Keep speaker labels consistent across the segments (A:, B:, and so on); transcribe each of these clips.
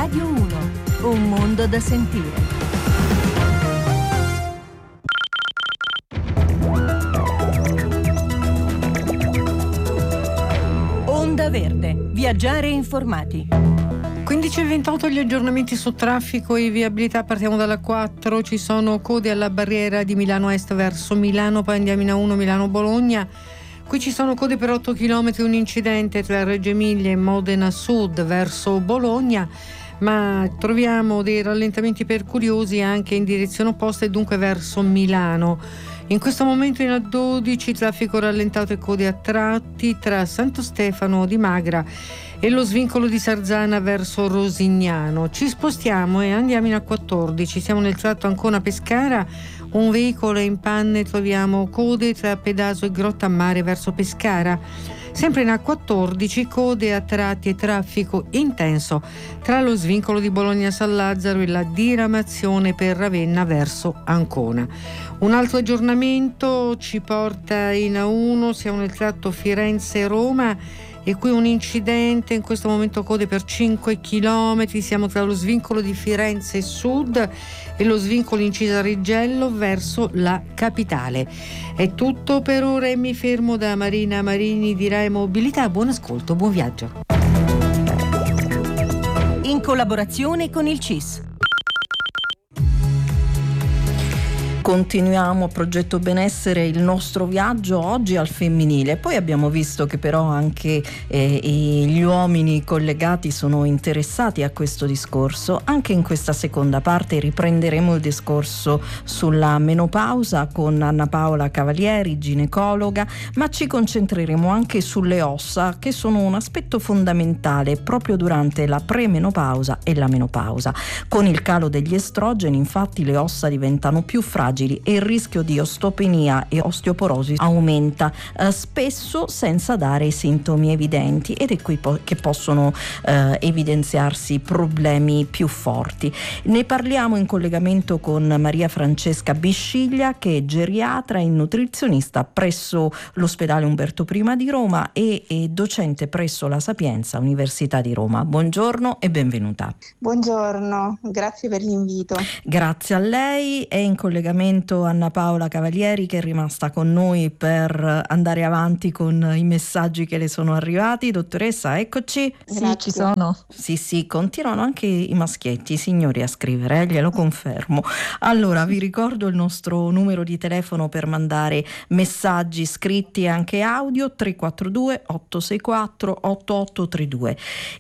A: Radio 1, un mondo da sentire. Onda Verde, viaggiare informati.
B: 15:28 gli aggiornamenti su traffico e viabilità. Partiamo dalla 4, ci sono code alla barriera di Milano Est verso Milano, poi andiamo in A1 Milano-Bologna. Qui ci sono code per 8 km, un incidente tra Reggio Emilia e Modena Sud verso Bologna, ma troviamo dei rallentamenti per curiosi anche in direzione opposta e dunque verso Milano. In questo momento in A12 traffico rallentato e code a tratti tra Santo Stefano di Magra e lo svincolo di Sarzana verso Rosignano. Ci spostiamo e andiamo in A14, siamo nel tratto Ancona-Pescara, un veicolo è in panne e troviamo code tra Pedaso e Grottammare verso Pescara. Sempre in A14 code a tratti e traffico intenso tra lo svincolo di Bologna San Lazzaro e la diramazione per Ravenna verso Ancona. Un altro aggiornamento ci porta in A1, siamo nel tratto Firenze-Roma e qui un incidente, in questo momento code per 5 km, siamo tra lo svincolo di Firenze Sud e lo svincolo in Cisariggello verso la capitale. È tutto per ora e mi fermo da Marina Marini di Rai Mobilità. Buon ascolto, buon viaggio.
A: In collaborazione con il CIS.
C: Continuiamo a Progetto Benessere il nostro viaggio oggi al femminile. Poi abbiamo visto che però anche gli uomini collegati sono interessati a questo discorso. Anche in questa seconda parte riprenderemo il discorso sulla menopausa con Anna Paola Cavalieri, ginecologa, ma ci concentreremo anche sulle ossa, che sono un aspetto fondamentale proprio durante la premenopausa e la menopausa. Con il calo degli estrogeni, infatti, le ossa diventano più fragili e il rischio di osteopenia e osteoporosi aumenta, spesso senza dare sintomi evidenti, ed è qui che possono evidenziarsi problemi più forti. Ne parliamo in collegamento con Maria Francesca Bisciglia, che è geriatra e nutrizionista presso l'ospedale Umberto I di Roma e docente presso la Sapienza Università di Roma. Buongiorno e benvenuta.
D: Buongiorno, grazie per l'invito.
C: Grazie a lei. È in collegamento Anna Paola Cavalieri, che è rimasta con noi per andare avanti con i messaggi che le sono arrivati. Dottoressa, eccoci.
D: Sì, ci sono.
C: Sì, continuano anche i maschietti, i signori, a scrivere, glielo confermo. Allora, vi ricordo il nostro numero di telefono per mandare messaggi scritti e anche audio: 342 864 8832.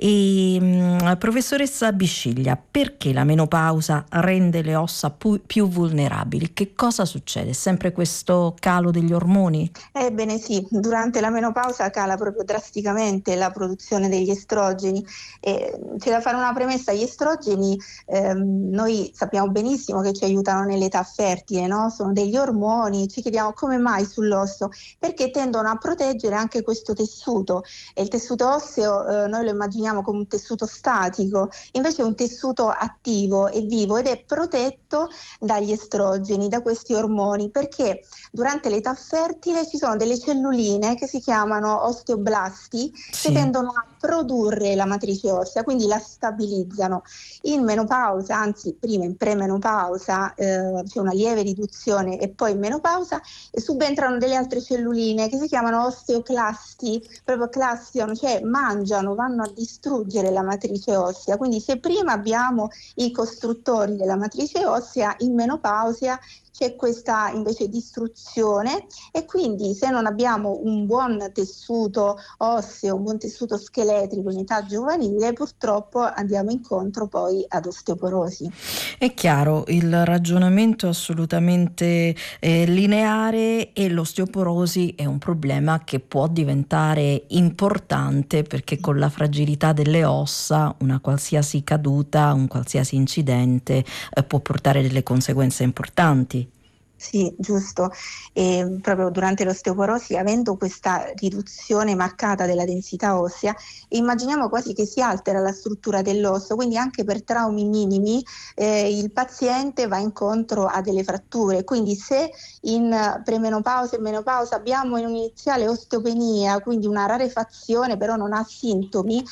C: Professoressa Bisciglia, perché la menopausa rende le ossa più vulnerabili? Che cosa succede? Sempre questo calo degli ormoni?
D: Ebbene sì, durante la menopausa cala proprio drasticamente la produzione degli estrogeni. C'è da fare una premessa: gli estrogeni noi sappiamo benissimo che ci aiutano nell'età fertile, no? Sono degli ormoni, ci chiediamo come mai sull'osso, perché tendono a proteggere anche questo tessuto, e il tessuto osseo noi lo immaginiamo come un tessuto statico, invece è un tessuto attivo e vivo ed è protetto dagli estrogeni, da questi ormoni, perché durante l'età fertile ci sono delle celluline che si chiamano osteoblasti, che tendono a produrre la matrice ossea, quindi la stabilizzano. In menopausa, anzi prima in premenopausa, c'è una lieve riduzione, e poi in menopausa subentrano delle altre celluline che si chiamano osteoclasti, proprio classion, cioè mangiano, vanno a distruggere la matrice ossea. Quindi se prima abbiamo i costruttori della matrice ossea, in menopausa c'è questa invece distruzione, e quindi se non abbiamo un buon tessuto osseo, un buon tessuto scheletrico in età giovanile, purtroppo andiamo incontro poi ad osteoporosi.
C: È chiaro, il ragionamento è assolutamente lineare, e l'osteoporosi è un problema che può diventare importante, perché con la fragilità delle ossa una qualsiasi caduta, un qualsiasi incidente può portare delle conseguenze importanti.
D: Sì, giusto. E proprio durante l'osteoporosi, avendo questa riduzione marcata della densità ossea, immaginiamo quasi che si altera la struttura dell'osso, quindi anche per traumi minimi il paziente va incontro a delle fratture. Quindi se in premenopausa e menopausa abbiamo un'iniziale osteopenia, quindi una rarefazione però non ha sintomi,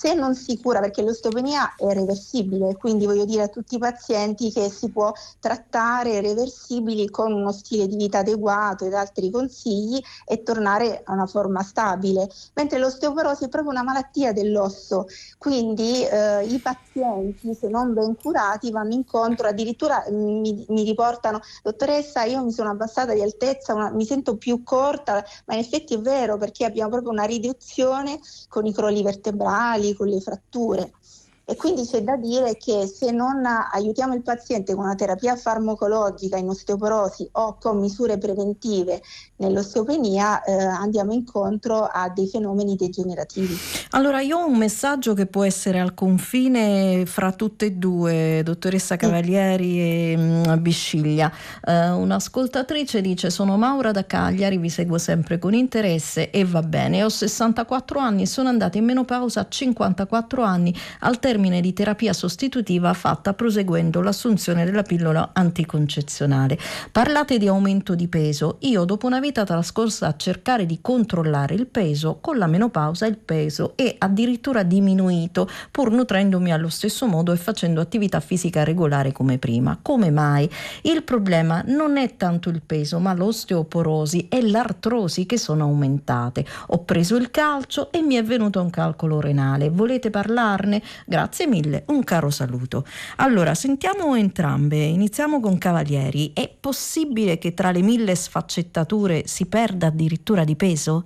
D: se non si cura, perché l'osteopenia è reversibile, quindi voglio dire a tutti i pazienti che si può trattare reversibili con uno stile di vita adeguato ed altri consigli e tornare a una forma stabile, mentre l'osteoporosi è proprio una malattia dell'osso, quindi i pazienti, se non ben curati, vanno incontro, addirittura mi riportano: dottoressa, io mi sono abbassata di altezza, mi sento più corta, ma in effetti è vero, perché abbiamo proprio una riduzione con i crolli vertebrali, con le fratture. E quindi c'è da dire che se non aiutiamo il paziente con una terapia farmacologica in osteoporosi o con misure preventive nell'osteopenia, andiamo incontro a dei fenomeni degenerativi.
C: Allora, io ho un messaggio che può essere al confine fra tutte e due, dottoressa Cavalieri e Bisciglia. Un'ascoltatrice dice: sono Maura da Cagliari, vi seguo sempre con interesse e va bene, ho 64 anni, sono andata in menopausa a 54 anni al termine di terapia sostitutiva fatta proseguendo l'assunzione della pillola anticoncezionale. Parlate di aumento di peso. Io dopo una vita trascorsa a cercare di controllare il peso, con la menopausa il peso è addirittura diminuito, pur nutrendomi allo stesso modo e facendo attività fisica regolare come prima. Come mai? Il problema non è tanto il peso, ma l'osteoporosi e l'artrosi che sono aumentate. Ho preso il calcio e mi è venuto un calcolo renale. Volete parlarne? Grazie mille, un caro saluto. Allora, sentiamo entrambe. Iniziamo con Cavalieri. È possibile che tra le 1000 sfaccettature si perda addirittura di peso?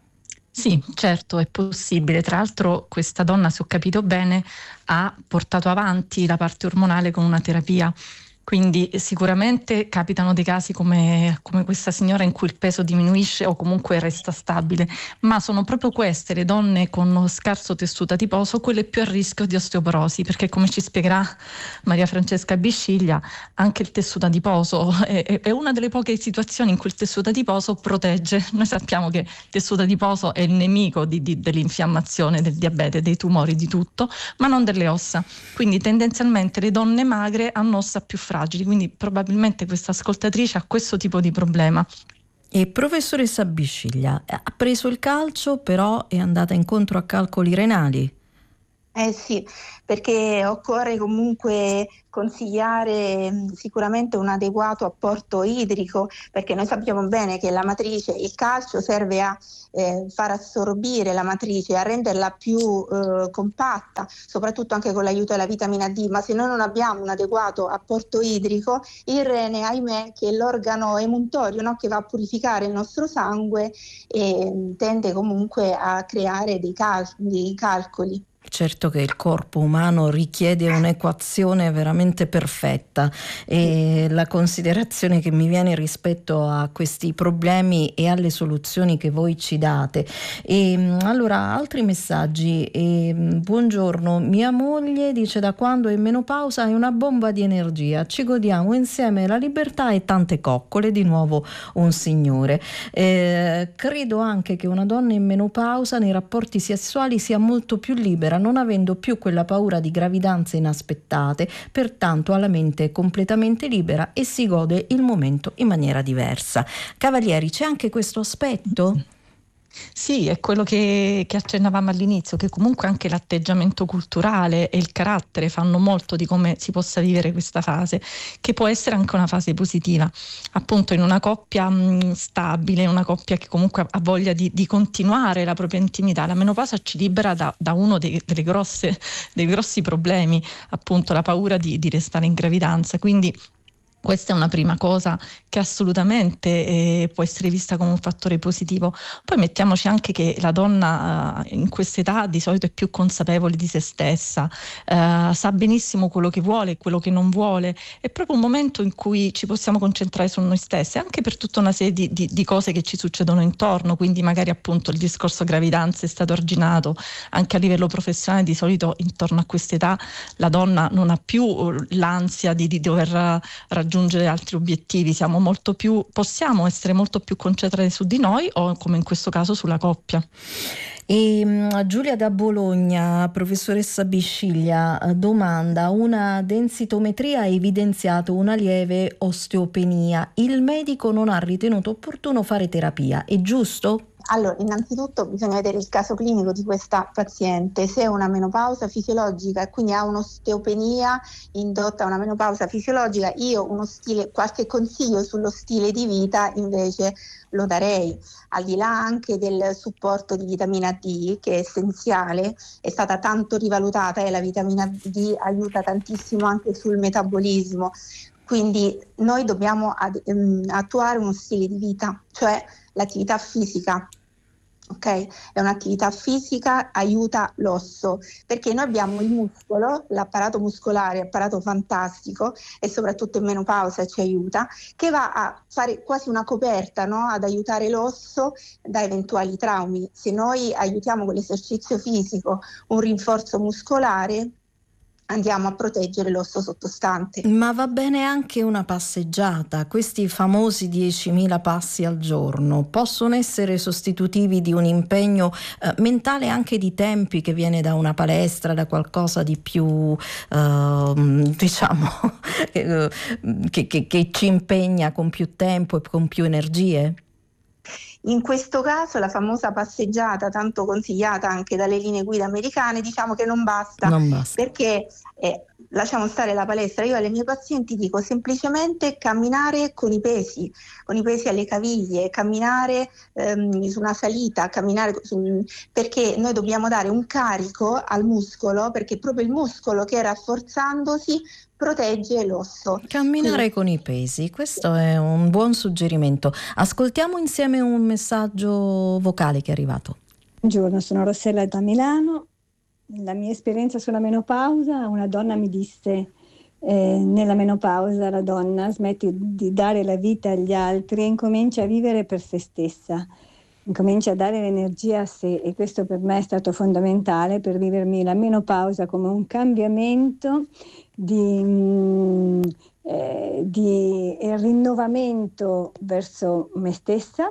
E: Sì, certo, è possibile. Tra l'altro questa donna, se ho capito bene, ha portato avanti la parte ormonale con una terapia. Quindi sicuramente capitano dei casi come questa signora in cui il peso diminuisce o comunque resta stabile, ma sono proprio queste le donne con scarso tessuto adiposo quelle più a rischio di osteoporosi, perché come ci spiegherà Maria Francesca Bisciglia, anche il tessuto adiposo è una delle poche situazioni in cui il tessuto adiposo protegge. Noi sappiamo che il tessuto adiposo è il nemico dell'infiammazione, del diabete, dei tumori, di tutto, ma non delle ossa. Quindi tendenzialmente le donne magre hanno ossa più fragili, quindi probabilmente questa ascoltatrice ha questo tipo di problema.
C: E professoressa Bisciglia, ha preso il calcio, però è andata incontro a calcoli renali?
D: Sì, perché occorre comunque consigliare sicuramente un adeguato apporto idrico, perché noi sappiamo bene che la matrice, il calcio serve a far assorbire la matrice, a renderla più compatta, soprattutto anche con l'aiuto della vitamina D, ma se noi non abbiamo un adeguato apporto idrico, il rene, ahimè, che è l'organo emuntorio, no, che va a purificare il nostro sangue, tende comunque a creare dei calcoli.
C: Certo che il corpo umano richiede un'equazione veramente perfetta, e la considerazione che mi viene rispetto a questi problemi e alle soluzioni che voi ci date. Allora, altri messaggi. Buongiorno, mia moglie dice: da quando è in menopausa è una bomba di energia, ci godiamo insieme la libertà e tante coccole. Di nuovo un signore. Credo anche che una donna in menopausa nei rapporti sessuali sia molto più libera, non avendo più quella paura di gravidanze inaspettate, pertanto ha la mente completamente libera e si gode il momento in maniera diversa. Cavalieri, c'è anche questo aspetto?
E: Sì, è quello che accennavamo all'inizio, che comunque anche l'atteggiamento culturale e il carattere fanno molto di come si possa vivere questa fase, che può essere anche una fase positiva. Appunto, in una coppia stabile, una coppia che comunque ha voglia di continuare la propria intimità, la menopausa ci libera da uno dei grossi problemi, appunto la paura di restare in gravidanza. Quindi questa è una prima cosa che assolutamente può essere vista come un fattore positivo. Poi mettiamoci anche che la donna in questa età di solito è più consapevole di se stessa, sa benissimo quello che vuole e quello che non vuole. È proprio un momento in cui ci possiamo concentrare su noi stessi, anche per tutta una serie di cose che ci succedono intorno. Quindi magari appunto il discorso gravidanza è stato arginato anche a livello professionale. Di solito intorno a quest'età la donna non ha più l'ansia di dover raggiungere altri obiettivi, possiamo essere molto più concentrati su di noi o, come in questo caso, sulla coppia.
C: Giulia da Bologna, professoressa Bisciglia, domanda: una densitometria ha evidenziato una lieve osteopenia, il medico non ha ritenuto opportuno fare terapia, è giusto?
D: Allora, innanzitutto bisogna vedere il caso clinico di questa paziente, se è una menopausa fisiologica e quindi ha un'osteopenia indotta a una menopausa fisiologica. Io qualche consiglio sullo stile di vita invece lo darei, al di là anche del supporto di vitamina D, che è essenziale, è stata tanto rivalutata e la vitamina D aiuta tantissimo anche sul metabolismo. Quindi noi dobbiamo attuare uno stile di vita, cioè l'attività fisica. Ok? È un'attività fisica, aiuta l'osso, perché noi abbiamo il muscolo, l'apparato muscolare, apparato fantastico, e soprattutto in menopausa ci aiuta, che va a fare quasi una coperta, no? Ad aiutare l'osso da eventuali traumi. Se noi aiutiamo con l'esercizio fisico un rinforzo muscolare, andiamo a proteggere l'osso sottostante.
C: Ma va bene anche una passeggiata. Questi famosi 10.000 passi al giorno possono essere sostitutivi di un impegno mentale, anche di tempi, che viene da una palestra, da qualcosa di più diciamo che ci impegna con più tempo e con più energie?
D: In questo caso la famosa passeggiata, tanto consigliata anche dalle linee guida americane, diciamo che non basta. Perché lasciamo stare la palestra. Io alle mie pazienti dico semplicemente camminare con i pesi alle caviglie, camminare su una salita, perché noi dobbiamo dare un carico al muscolo, perché proprio il muscolo che rafforzandosi protegge l'osso.
C: Camminare con i pesi, questo è un buon suggerimento. Ascoltiamo insieme un messaggio vocale che è arrivato.
F: Buongiorno, sono Rossella da Milano. La mia esperienza sulla menopausa: una donna mi disse nella menopausa la donna smette di dare la vita agli altri e incomincia a vivere per se stessa, incomincia a dare l'energia a sé, e questo per me è stato fondamentale per vivermi la menopausa come un cambiamento di rinnovamento verso me stessa,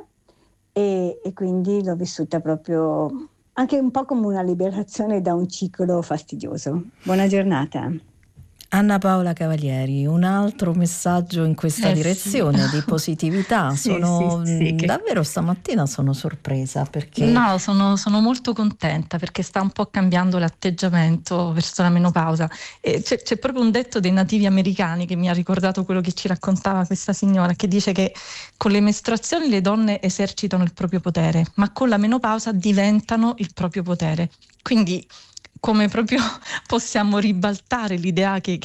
F: e quindi l'ho vissuta proprio anche un po' come una liberazione da un ciclo fastidioso. Buona giornata.
C: Anna Paola Cavalieri, un altro messaggio in questa direzione, di positività. Davvero stamattina sono sorpresa, perché
E: no, sono molto contenta, perché sta un po' cambiando l'atteggiamento verso la menopausa. C'è proprio un detto dei nativi americani che mi ha ricordato quello che ci raccontava questa signora, che dice che con le mestruazioni le donne esercitano il proprio potere, ma con la menopausa diventano il proprio potere. Quindi come proprio possiamo ribaltare l'idea che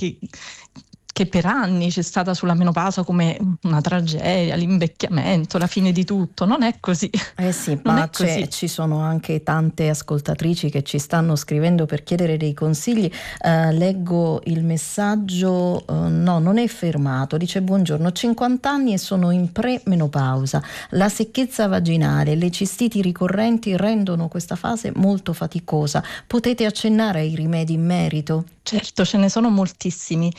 E: per anni c'è stata sulla menopausa come una tragedia, l'invecchiamento, la fine di tutto. Non è così. Sì, ma
C: ci sono anche tante ascoltatrici che ci stanno scrivendo per chiedere dei consigli. Leggo il messaggio, no, non è fermato. Dice: buongiorno, ho 50 anni e sono in premenopausa. La secchezza vaginale e le cistiti ricorrenti rendono questa fase molto faticosa. Potete accennare ai rimedi in merito?
E: Certo, ce ne sono moltissimi.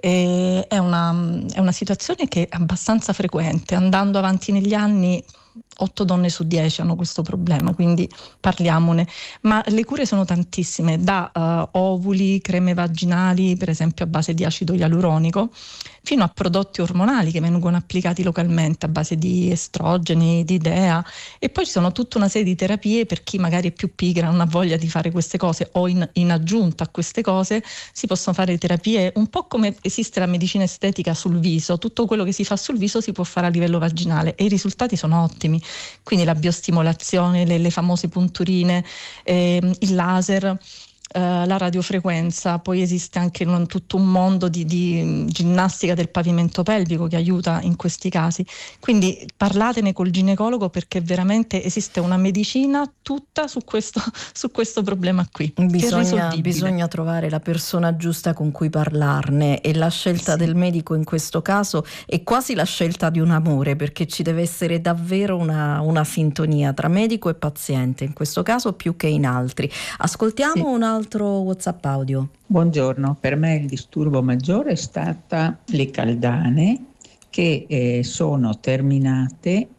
E: È una situazione che è abbastanza frequente. Andando avanti negli anni, 8 donne su 10 hanno questo problema, quindi parliamone. Ma le cure sono tantissime, da ovuli, creme vaginali, per esempio a base di acido ialuronico, fino a prodotti ormonali che vengono applicati localmente a base di estrogeni, di DEA, e poi ci sono tutta una serie di terapie per chi magari è più pigra, non ha voglia di fare queste cose, o in aggiunta a queste cose si possono fare terapie un po' come esiste la medicina estetica sul viso. Tutto quello che si fa sul viso si può fare a livello vaginale e i risultati sono ottimi. Quindi la biostimolazione, le famose punturine, il laser, la radiofrequenza. Poi esiste anche tutto un mondo di ginnastica del pavimento pelvico che aiuta in questi casi. Quindi parlatene col ginecologo, perché veramente esiste una medicina tutta su questo problema qui.
C: Bisogna trovare la persona giusta con cui parlarne, e la scelta del medico in questo caso è quasi la scelta di un amore, perché ci deve essere davvero una sintonia tra medico e paziente, in questo caso più che in altri. Ascoltiamo un altro WhatsApp audio.
G: Buongiorno, per me il disturbo maggiore è stata le caldane, che sono terminate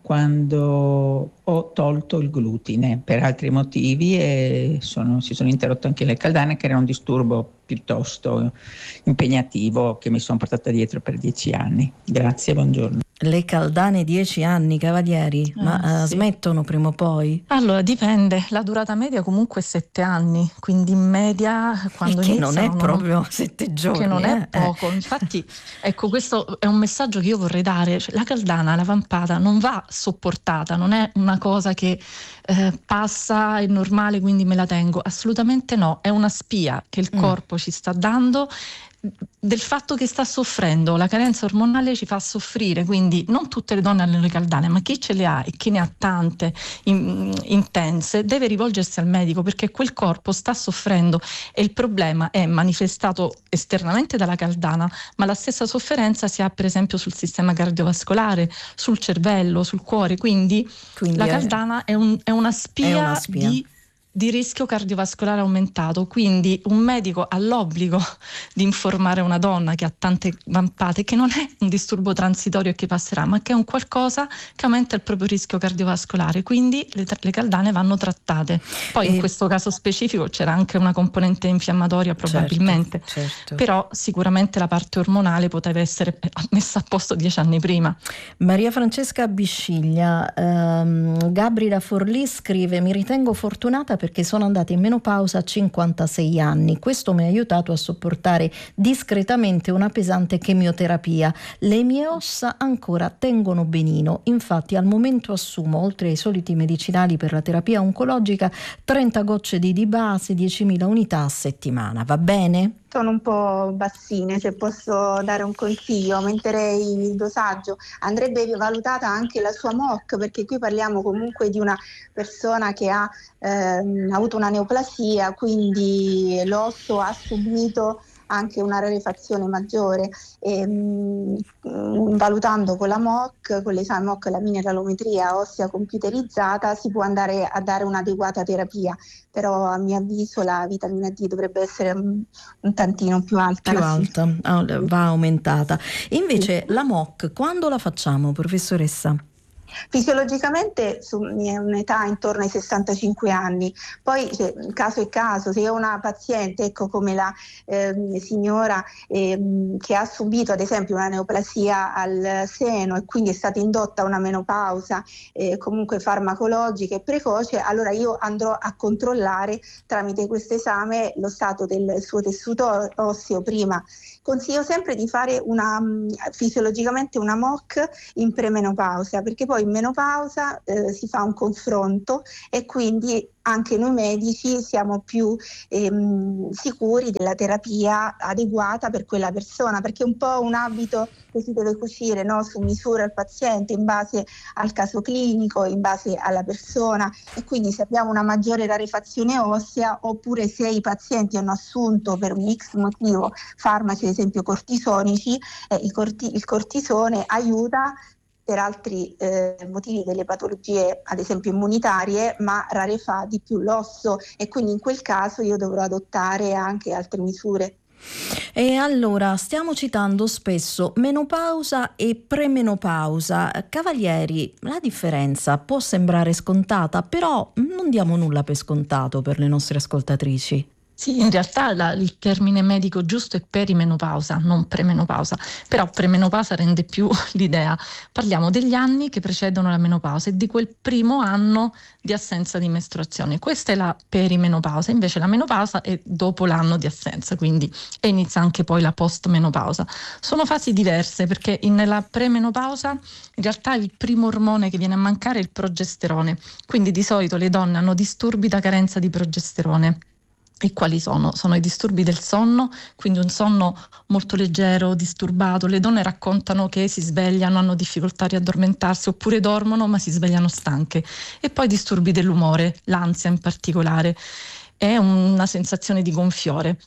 G: quando ho tolto il glutine per altri motivi e si sono interrotte anche le caldane, che era un disturbo piuttosto impegnativo che mi sono portata dietro per 10 anni. Grazie, buongiorno.
C: Le caldane 10 anni, Cavalieri, ma
E: sì.
C: Smettono prima o poi?
E: Allora dipende, la durata media comunque è 7 anni, quindi in media quando
C: che
E: iniziano,
C: non è proprio 7 giorni.
E: che non è poco. Infatti ecco, questo è un messaggio che io vorrei dare, cioè, la caldana, la vampata non va sopportata, non è una cosa che passa, è normale quindi me la tengo, assolutamente no, è una spia che il corpo ci sta dando del fatto che sta soffrendo. La carenza ormonale ci fa soffrire, quindi non tutte le donne hanno le caldane, ma chi ce le ha e chi ne ha tante intense deve rivolgersi al medico, perché quel corpo sta soffrendo e il problema è manifestato esternamente dalla caldana, ma la stessa sofferenza si ha per esempio sul sistema cardiovascolare, sul cervello, sul cuore, quindi la caldana è una spia. Di rischio cardiovascolare aumentato, quindi un medico ha l'obbligo di informare una donna che ha tante vampate che non è un disturbo transitorio che passerà, ma che è un qualcosa che aumenta il proprio rischio cardiovascolare, quindi le caldane vanno trattate. Poi in questo caso specifico c'era anche una componente infiammatoria probabilmente,
C: certo.
E: Però sicuramente la parte ormonale poteva essere messa a posto 10 anni prima.
C: Maria Francesca Bisciglia, Gabri da Forlì scrive: mi ritengo fortunata perché sono andata in menopausa a 56 anni. Questo mi ha aiutato a sopportare discretamente una pesante chemioterapia. Le mie ossa ancora tengono benino. Infatti al momento assumo, oltre ai soliti medicinali per la terapia oncologica, 30 gocce di base, 10.000 unità a settimana. Va bene?
D: Sono un po' bassine, se posso dare un consiglio, aumenterei il dosaggio. Andrebbe valutata anche la sua MOC, perché qui parliamo comunque di una persona che ha avuto una neoplasia, quindi l'osso ha subito anche una rarefazione maggiore, valutando con la MOC, con l'esame MOC, la mineralometria ossea computerizzata, si può andare a dare un'adeguata terapia, però a mio avviso la vitamina D dovrebbe essere un tantino più alta.
C: Va aumentata. Invece la MOC quando la facciamo, professoressa?
D: Fisiologicamente è un'età intorno ai 65 anni, poi caso e caso, se ho una paziente, ecco come la signora che ha subito ad esempio una neoplasia al seno e quindi è stata indotta a una menopausa comunque farmacologica e precoce, allora io andrò a controllare tramite questo esame lo stato del suo tessuto osseo prima. Consiglio sempre di fare fisiologicamente una MOC in premenopausa, perché poi in menopausa si fa un confronto e quindi anche noi medici siamo più sicuri della terapia adeguata per quella persona, perché è un po' un abito che si deve cucire, no? Su misura al paziente, in base al caso clinico, in base alla persona, e quindi se abbiamo una maggiore rarefazione ossea oppure se i pazienti hanno assunto per un X motivo farmaci ad esempio cortisonici, il cortisone aiuta per altri motivi delle patologie ad esempio immunitarie, ma rarefà di più l'osso e quindi in quel caso io dovrò adottare anche altre misure.
C: E allora stiamo citando spesso menopausa e premenopausa. Cavalieri, la differenza può sembrare scontata, però non diamo nulla per scontato per le nostre ascoltatrici.
E: Sì, in realtà il termine medico giusto è perimenopausa, non premenopausa, però premenopausa rende più l'idea. Parliamo degli anni che precedono la menopausa e di quel primo anno di assenza di mestruazione. Questa è la perimenopausa, invece la menopausa è dopo l'anno di assenza, quindi e inizia anche poi la postmenopausa. Sono fasi diverse perché nella premenopausa in realtà il primo ormone che viene a mancare è il progesterone, quindi di solito le donne hanno disturbi da carenza di progesterone. E quali sono? Sono i disturbi del sonno, quindi un sonno molto leggero, disturbato. Le donne raccontano che si svegliano, hanno difficoltà a riaddormentarsi oppure dormono ma si svegliano stanche. E poi disturbi dell'umore, l'ansia in particolare, è una sensazione di gonfiore.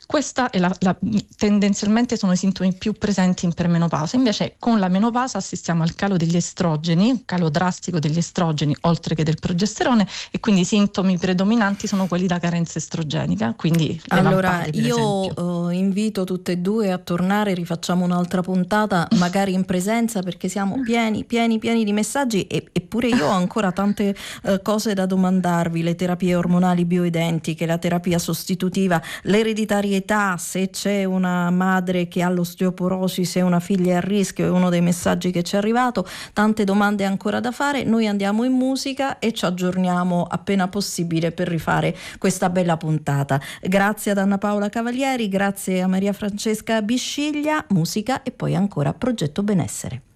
E: Questa è tendenzialmente sono i sintomi più presenti in premenopausa. Invece con la menopausa assistiamo al calo degli estrogeni, calo drastico degli estrogeni oltre che del progesterone, e quindi i sintomi predominanti sono quelli da carenza estrogenica, quindi
C: allora
E: vampate,
C: io invito tutte e due a tornare, rifacciamo un'altra puntata magari in presenza, perché siamo pieni di messaggi, eppure io ho ancora tante cose da domandarvi: le terapie ormonali bioidentiche, la terapia sostitutiva, l'ereditarietà, se c'è una madre che ha l'osteoporosi, se una figlia è a rischio, è uno dei messaggi che ci è arrivato. Tante domande ancora da fare. Noi andiamo in musica e ci aggiorniamo appena possibile per rifare questa bella puntata. Grazie ad Anna Paola Cavalieri, grazie a Maria Francesca Bisciglia. Musica e poi ancora Progetto Benessere.